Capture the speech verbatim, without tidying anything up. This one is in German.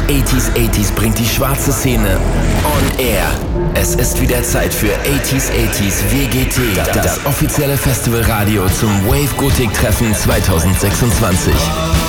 achtzig achtzig bringt die schwarze Szene on air. Es ist wieder Zeit für achtzig achtzig W G T, das offizielle Festivalradio zum Wave Gothic Treffen zwanzig sechsundzwanzig.